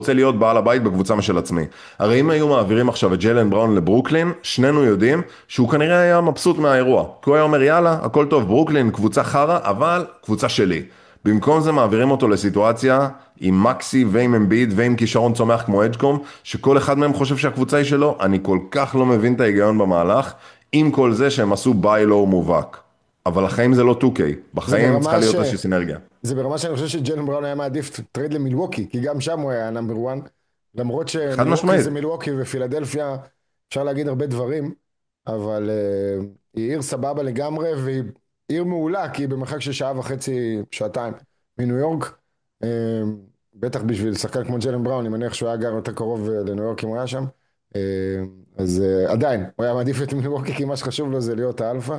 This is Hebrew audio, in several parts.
רוצה להיות בעל הבית בקבוצה משל עצמי. הרי אם היו מעבירים עכשיו את ג'יילן בראון לברוקלין, שנינו יודעים שהוא כנראה היה מבסוט מהאירוע. כי הוא היה אומר, יאללה, הכל טוב, ברוקלין, קבוצה חרה, אבל קבוצה שלי. במקום זה מעבירים אותו לסיטואציה עם מקסי ועם אמביד ועם כישרון צומח כמו אג'קום, שכל אחד מהם חושב שהקבוצה היא שלו. אני כל כך לא מבין את ההיגיון במהלך, עם כל זה שהם עשו ביי לואו מובהק. אבל החיים זה לא 2K, זה בחיים צריכה ברמה ש... להיות איזושהי סינרגיה. זה ברמה שאני חושב שג'יילן בראון היה מעדיף טרייד למילווקי, כי גם שם הוא היה נאמבר 1, למרות חד שמילווקי משמעית. זה מילווקי ופילדלפיה, אפשר להגיד הרבה דברים, אבל היא עיר סבבה לגמרי, והיא עיר מעולה, כי היא במרחק של שעה וחצי, שעתיים מניו יורק, אה, בטח בשביל שחקן כמו ג'יילן בראון, אני מניח שהוא היה גר יותר קרוב לניו יורק אם הוא היה שם, אה, אז עדיין, הוא היה מעדיף את מילווקי, כי מה שחשוב לו זה להיות האלפא,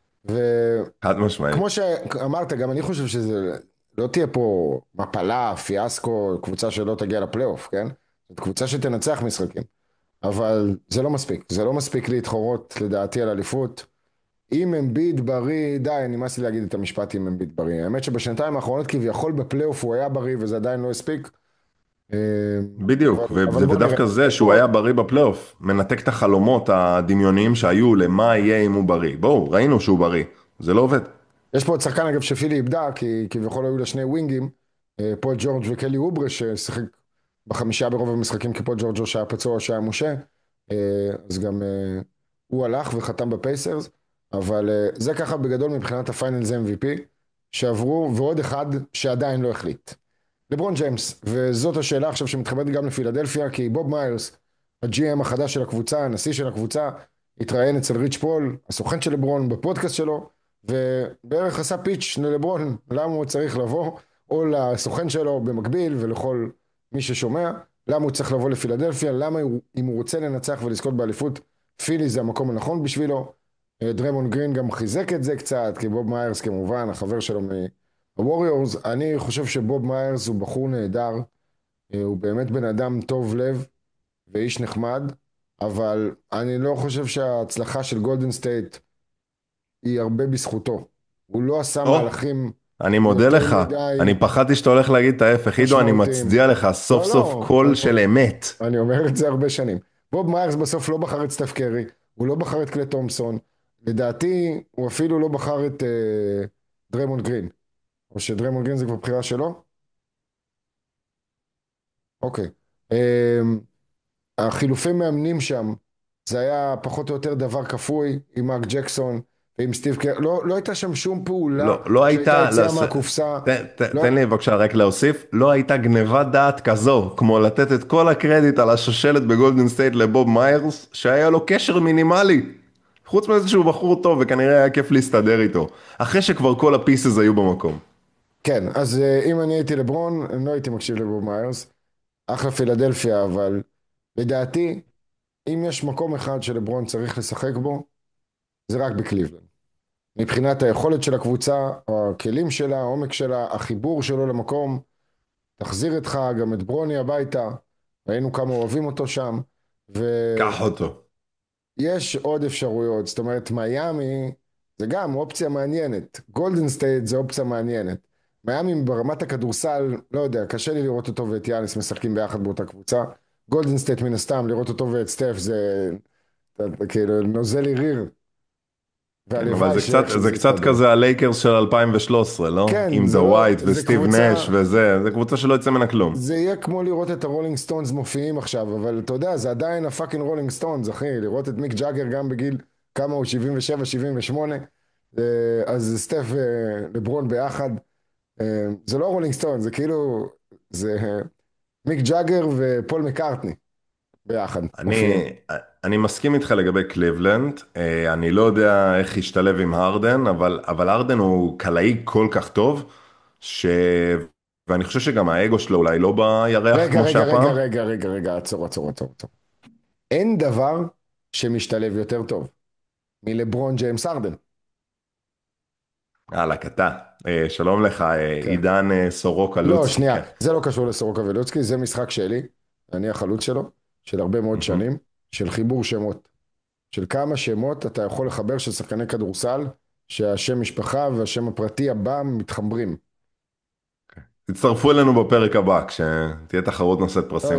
חד משמעית. כמו שאמרת, גם אני חושב שזה לא תהיה פה מפלה, פיאסקו, קבוצה שלא תגיע לפלייאוף, כן? זאת קבוצה שתנצח משחקים, אבל זה לא מספיק, זה לא מספיק להתחרות לדעתי על אליפות. אם אמביד בריא, די, נמאס לי להגיד את המשפט אם אמביד בריא. האמת שבשנתיים האחרונות כביכול בפלייאוף הוא היה בריא וזה עדיין לא הספיק, אה, בדיוק, אבל בוא נראה. ודווקא זה יש שהוא פה, היה בריא בפלייאוף, מנתק את החלומות הדמיוניים שהיו למה יהיה אם הוא בריא. בואו, ראינו שהוא בריא, זה לא עובד. יש פה עוד שחקן אגב שפילי איבדה, כי כביכול היו לה שני ווינגים, פול ג'ורג' וקלי אוברה, ששיחק בחמישה ברוב המשחקים, כי פול ג'ורג' או שהיה פצוע או שהיה מושה, אז גם הוא הלך וחתם בפייסרס, אבל זה ככה בגדול מבחינת הפיינלס MVP שעברו, ועוד אחד שעדיין לא החליט. לברון ג'יימס, וזאת השאלה עכשיו שמתחברת גם לפילדלפיה, כי בוב מיירס, ה-GM החדש של הקבוצה, הנשיא של הקבוצה, התראיין אצל ריץ' פול, הסוכן של לברון, בפודקאסט שלו, ובערך עשה פיץ' ללברון, למה הוא צריך לבוא, או לסוכן שלו במקביל, ולכל מי ששומע, למה הוא צריך לבוא לפילדלפיה, למה אם הוא רוצה לנצח ולזכות באליפות, פילי זה המקום הנכון בשבילו. דרמון גרין גם חיזק את זה קצת, כי בוב מיירס כמובן, החבר שלו הווריורס. אני חושב שבוב מיירס הוא בחור נהדר, הוא באמת בן אדם טוב לב ואיש נחמד, אבל אני לא חושב שההצלחה של גולדן סטייט היא הרבה בזכותו. הוא לא עשה או, מהלכים אני מודה יותר לך, מדי אני פחדתי שאתה הולך להגיד את ההפך. עידו, אני משמעותיים. מצדיע לך, סוף לא, סוף לא, קול של אמת. אני אומר את זה הרבה שנים. בוב מיירס בסוף לא בחר את סטף קרי, הוא לא בחר את קלי תומפסון, לדעתי הוא אפילו לא בחר את דרמון גרין, או שדרמון גרין זה כבר בחירה שלו? אוקיי. החילופי מאמנים שם, זה היה פחות או יותר דבר כפוי עם מרק ג'קסון ועם סטיב קר, לא הייתה שם שום פעולה לא, לא שהייתה הייתה, יציאה מהקופסה, תן לא, לי בבקשה רק להוסיף, לא הייתה גניבת דעת כזו, כמו לתת את כל הקרדיט על השושלת בגולדן סטייט לבוב מיירס, שהיה לו קשר מינימלי. חוץ מזה שהוא בחור טוב וכנראה היה כיף להסתדר איתו, אחרי שכבר כל הפיסס היו במקום. כן, אז אם אני הייתי לברון, אני לא הייתי מקשיב לבוב מיירס, אחלה פילדלפיה, אבל לדעתי, אם יש מקום אחד שלברון צריך לשחק בו, זה רק בקליבלנד. מבחינת היכולת של הקבוצה, הכלים שלה, העומק שלה, החיבור שלו למקום, תחזיר איתך גם את ברוני הביתה, ראינו כמה אוהבים אותו שם, קח אותו. ויש עוד אפשרויות, זאת אומרת מיאמי זה גם אופציה מעניינת, גולדן סטייט זה אופציה מעניינת, מיאמי ברמת הכדורסל, לא יודע, קשה לי לראות אותו ואת יאניס משחקים ביחד באותה קבוצה, גולדן סטייט מן הסתם, לראות אותו ואת סטף זה כאילו נוזל לי ריר, כן, אבל והלוואי זה קצת, שאיך זה שזה קצת יסתדר. כזה הלייקרס של 2013, לא? כן, עם זה דה לא, ווייט זה וסטיב קבוצה, נש וזה, זה קבוצה שלא יצא ממנה כלום. זה יהיה כמו לראות את הרולינג סטונס מופיעים עכשיו, אבל אתה יודע, זה עדיין הפאקינג רולינג סטונס, אחי, לראות את מיק ג'אגר גם בגיל, כמה הוא, 77, 78, אז סטף לברון ביחד, זה לא רולינג סטונס, זה כאילו, זה מיק ג'אגר ופול מקארטני ביחד מופיעים. אני מסכים איתך לגבי קליבלנד, אני לא יודע איך ישתלב עם הרדן, אבל הרדן הוא קלעי כל כך טוב, ש... ואני חושב שגם האגו שלו אולי לא בירח רגע, כמו רגע, רגע, שהפעם. רגע, רגע, רגע, עצור, עצור, עצור, עצור. אין דבר שמשתלב יותר טוב מלברון ג'יימס הרדן. יאללה, קטע. שלום לך, כן. עידן סורוקה לא, לוצקי, שנייה, כן. זה לא קשור לסורוקה ולוצקי, זה משחק שלי, אני החלוץ שלו, של הרבה מאוד מהמם. שנים, של חיבור שמות, של כמה שמות אתה יכול לחבר של שחקני כדורסל, שהשם משפחה והשם הפרטי הבא מתחברים. תצטרפו אלינו בפרק הבא, כשתהיה תחרות נושאת פרסים.